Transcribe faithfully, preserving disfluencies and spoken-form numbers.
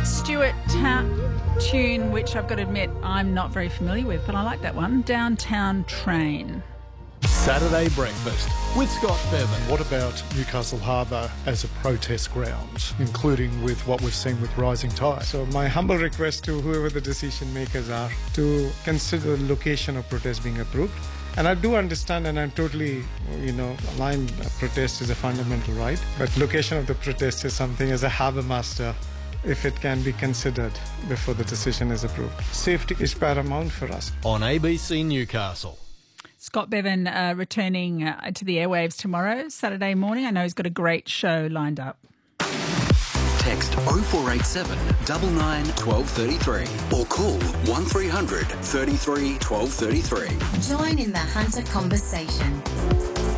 Rod Stewart ta- tune, which I've got to admit I'm not very familiar with, but I like that one. Downtown Train. Saturday Breakfast with Scott Bevan. What about Newcastle Harbour as a protest ground, including with what we've seen with Rising Tide? So my humble request to whoever the decision makers are to consider the location of protest being approved. And I do understand, and I'm totally, you know, aligned, uh, protest is a fundamental right. But location of the protest is something, as a harbour master, if it can be considered before the decision is approved. Safety is paramount for us. On A B C Newcastle. Scott Bevan uh, returning uh, to the airwaves tomorrow, Saturday morning. I know he's got a great show lined up. Text oh four eight seven, nine nine, one two three three or call one three hundred, thirty-three, twelve thirty-three. Join in the Hunter conversation.